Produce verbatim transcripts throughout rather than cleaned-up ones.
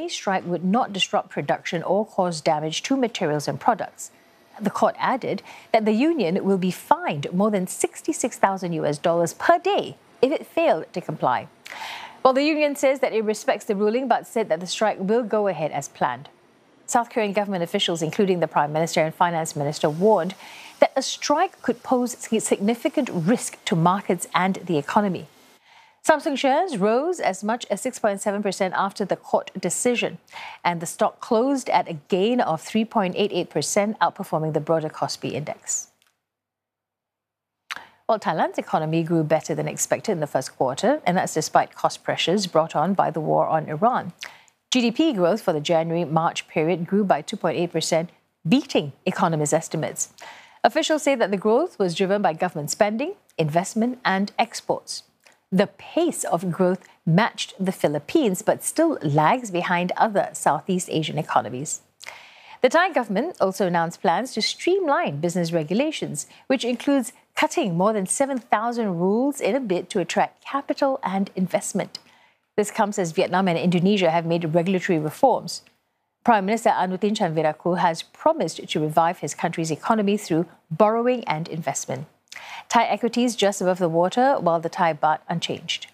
any strike would not disrupt production or cause damage to materials and products. The court added that the union will be fined more than sixty-six thousand U S dollars per day if it failed to comply. Well, the union says that it respects the ruling but said that the strike will go ahead as planned. South Korean government officials, including the Prime Minister and Finance Minister, warned that a strike could pose significant risk to markets and the economy. Samsung shares rose as much as six point seven percent after the court decision, and the stock closed at a gain of three point eight eight percent, outperforming the broader Kospi index. Well, Thailand's economy grew better than expected in the first quarter, and that's despite cost pressures brought on by the war on Iran. G D P growth for the January-March period grew by two point eight percent, beating economists' estimates. Officials say that the growth was driven by government spending, investment, and exports. The pace of growth matched the Philippines, but still lags behind other Southeast Asian economies. The Thai government also announced plans to streamline business regulations, which includes cutting more than seven thousand rules in a bid to attract capital and investment. This comes as Vietnam and Indonesia have made regulatory reforms. Prime Minister Anutin Chanvirakul has promised to revive his country's economy through borrowing and investment. Thai equities just above the water, while the Thai baht unchanged.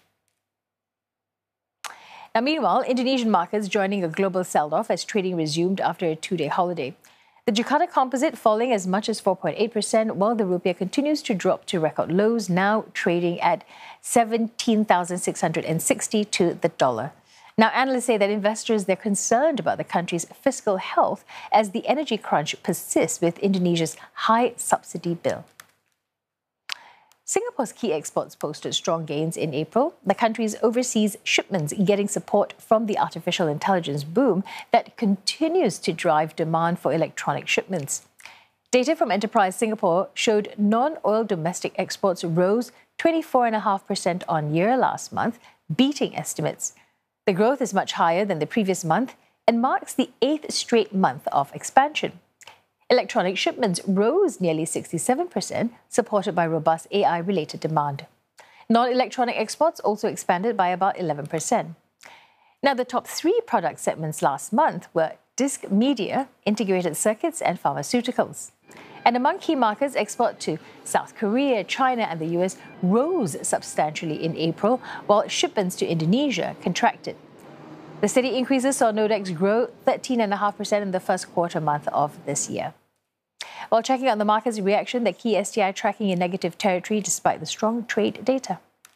Now, meanwhile, Indonesian markets joining a global sell-off as trading resumed after a two-day holiday. The Jakarta Composite falling as much as four point eight percent, while the rupiah continues to drop to record lows, now trading at seventeen thousand six hundred sixty to the dollar. Now, analysts say that investors, they're concerned about the country's fiscal health as the energy crunch persists with Indonesia's high subsidy bill. Singapore's key exports posted strong gains in April, the country's overseas shipments getting support from the artificial intelligence boom that continues to drive demand for electronic shipments. Data from Enterprise Singapore showed non-oil domestic exports rose twenty-four point five percent on year last month, beating estimates. The growth is much higher than the previous month and marks the eighth straight month of expansion. Electronic shipments rose nearly sixty-seven percent, supported by robust A I-related demand. Non-electronic exports also expanded by about eleven percent. Now, the top three product segments last month were disc media, integrated circuits, and pharmaceuticals. And among key markets, export to South Korea, China, and the U S rose substantially in April, while shipments to Indonesia contracted. The steady increases saw Nodex grow thirteen point five percent in the first quarter month of this year. While checking out the market's reaction, the key S T I tracking in negative territory despite the strong trade data.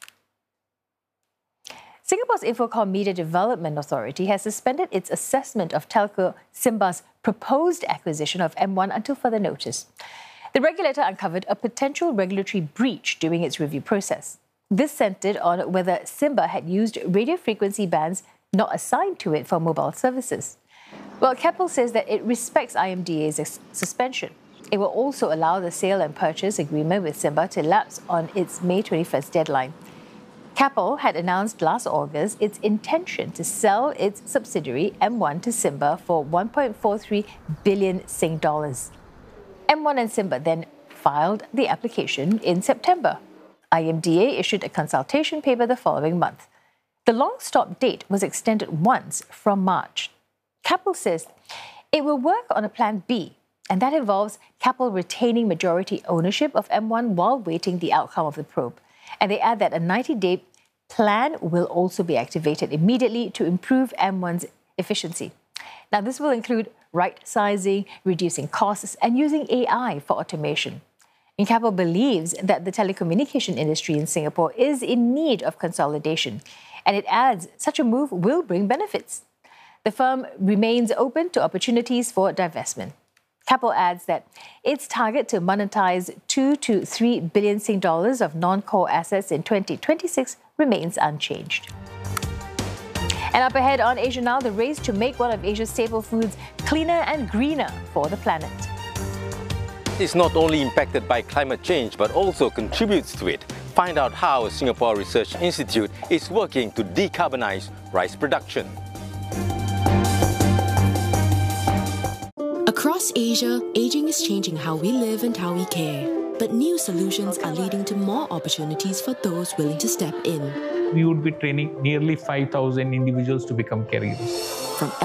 Singapore's Infocomm Media Development Authority has suspended its assessment of telco Simba's proposed acquisition of M one until further notice. The regulator uncovered a potential regulatory breach during its review process. This centered on whether Simba had used radio frequency bands not assigned to it for mobile services. Well, Keppel says that it respects I M D A's suspension. It will also allow the sale and purchase agreement with Simba to lapse on its May twenty-first deadline. Keppel had announced last August its intention to sell its subsidiary M one to Simba for one point four three billion Sing dollars. M one and Simba then filed the application in September. I M D A issued a consultation paper the following month. The long stop date was extended once from March. Keppel says it will work on a plan B, and that involves Keppel retaining majority ownership of M one while waiting the outcome of the probe. And they add that a ninety-day plan will also be activated immediately to improve M one's efficiency. Now, this will include right-sizing, reducing costs, and using A I for automation. And Keppel believes that the telecommunication industry in Singapore is in need of consolidation, and it adds such a move will bring benefits. The firm remains open to opportunities for divestment. Keppel adds that its target to monetize two to three billion Sing dollars of non-core assets in twenty twenty-six remains unchanged. And up ahead on Asia Now, the race to make one of Asia's staple foods cleaner and greener for the planet. It's not only impacted by climate change but also contributes to it. Find out how Singapore Research Institute is working to decarbonize rice production. Across Asia, aging is changing how we live and how we care. But new solutions are leading to more opportunities for those willing to step in. We would be training nearly five thousand individuals to become caregivers. From